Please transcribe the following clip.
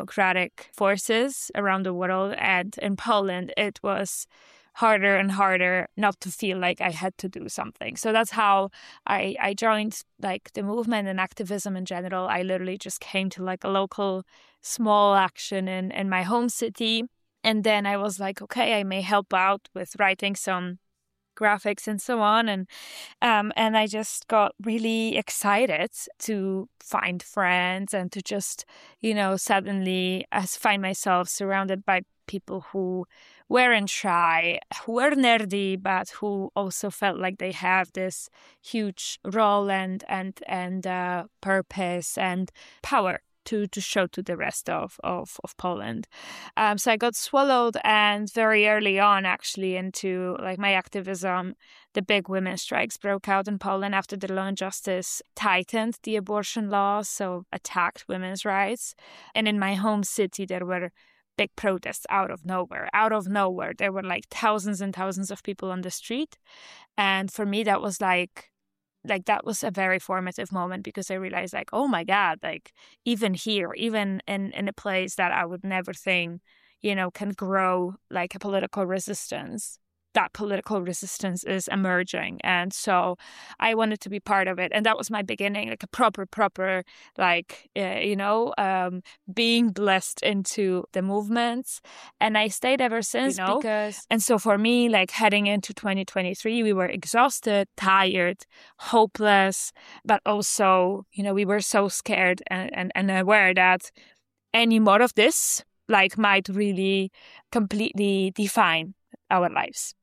democratic forces around the world. And in Poland, it was harder and harder not to feel like I had to do something. So that's how I joined like the movement and activism in general. I literally just came to like a local small action in my home city. And then I was like, okay, I may help out with writing some graphics and so on. And I just got really excited to find friends and to just, suddenly find myself surrounded by people who weren't shy, who were nerdy, but who also felt like they have this huge role and purpose and power to show to the rest of Poland. So I got swallowed, and very early on, actually, into like my activism, the big women's strikes broke out in Poland after the Law and Justice tightened the abortion law, so attacked women's rights. And in my home city, there were big protests out of nowhere. There were like thousands and thousands of people on the street. And for me, that was like that was a very formative moment, because I realized like, oh my God, like even here, even in a place that I would never think, can grow like a political resistance, that political resistance is emerging. And so I wanted to be part of it. And that was my beginning, like a proper, like, being blessed into the movements. And I stayed ever since, because, and so for me, like heading into 2023, we were exhausted, tired, hopeless, but also, we were so scared and aware that any more of this, like, might really completely define our lives.